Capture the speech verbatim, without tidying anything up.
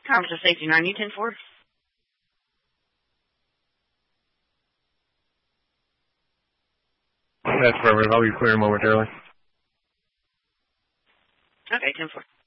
Officer Safety nine, you ten four. That's perfect. I'll be clearing momentarily. Okay, ten four.